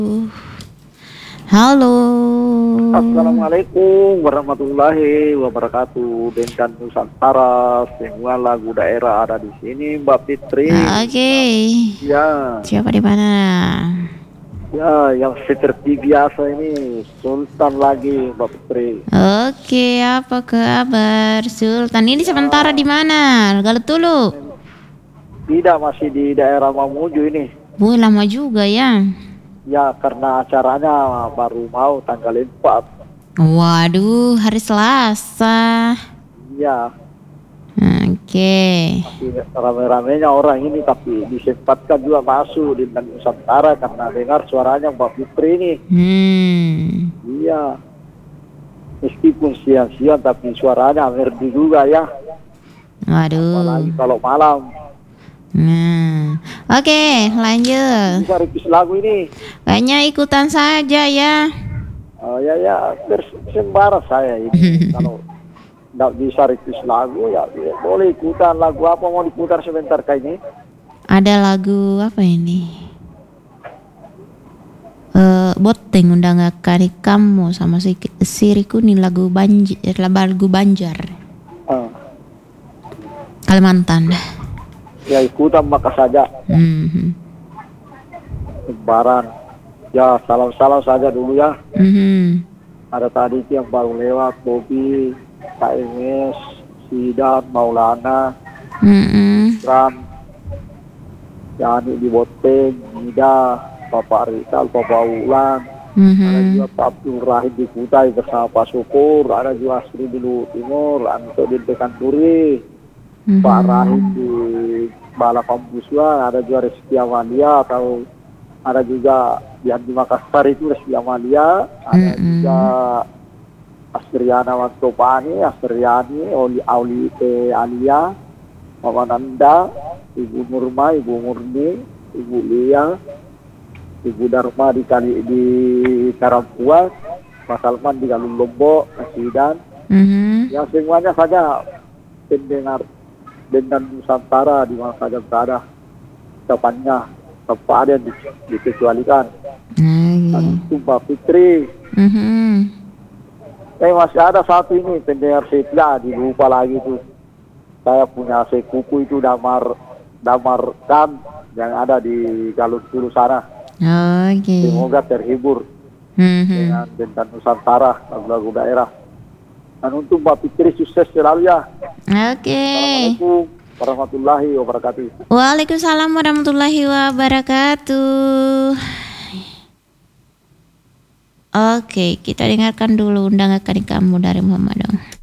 Halo. Assalamualaikum warahmatullahi wabarakatuh. Dengan Nusantara, semua lagu daerah ada di sini, Mbak Fitri. Oke. Ya, Siapa di mana? ya, yang seperti biasa ini Sultan lagi, Mbak Fitri. Oke, apa kabar Sultan? Ini sementara di mana? Galuh dulu. Tidak, masih di daerah Mamuju ini. Wih, lama juga ya. Ya, karena acaranya baru mau tanggal 4. Waduh, hari Selasa. Ya, Oke. masih rame-ramenya orang ini, tapi disempatkan juga masuk di Nusantara karena dengar suaranya Mbak Fitri ini. Iya, meskipun siang-siang tapi suaranya merdu juga ya. Waduh. Apalagi kalau malam. Nah, oke, lanjut. Bisa request lagu ini. Kayaknya ikutan saja ya. Oh ya, sembara saya ini. Kalau tidak bisa request lagu ya boleh ikutan lagu apa mau diputar sebentar kayak ini. Ada lagu apa ini? Boteng undang kari kamu sama siriku nih lagu Banjar Ah, Kalimantan. ya ikutan maka saja. Sembaran. Ya salam-salam saja dulu ya. Ada tadi itu yang baru lewat, Bobby, KMS, Sidan, Maulana, Ram, Yani di Boteng, Nida, Bapak Rizal, Bapak Ulan, ada juga Pak Abdul Rahim di Kutai bersama Pak Syukur, ada juga Sri di Luhut Timur, Anto di Dekan Turi, Pak Rahim di Balapambuswa, ada juga Rizky Amalia, atau ada juga yang di Makassar itu Rizky Amalia, ada juga Asriana Wantopani, Asriani, Auli Alia, Mama Nanda, Ibu Nurma, Ibu Murni, Ibu Lia, Ibu Dharma di Karampuas, Mas Salman di Galung Lombok, Asidan, yang semuanya saja pendengar dengan Nusantara di mana saja berada, depannya tanpa ada yang dikecualikan. Itu Mbak Fitri. Masih ada satu ini pendengar setia, dilupa lagi tuh. Saya punya sekuku itu Damar Kan yang ada di Galuh Dulu sana. Semoga terhibur dengan Nusantara, lagu-lagu daerah. Dan untuk Mbak Fitri sukses selalu ya. Assalamualaikum warahmatullahi wabarakatuh. Waalaikumsalam warahmatullahi wabarakatuh. Oke, kita dengarkan dulu undangan kamu dari Muhammad dong.